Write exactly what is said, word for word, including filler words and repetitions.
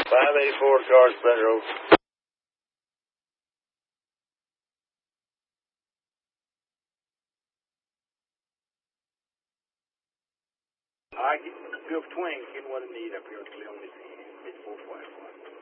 five eighty-four Car Spread Road. I get fifth twin, getting what I need up here, clear on this end. It's four five one.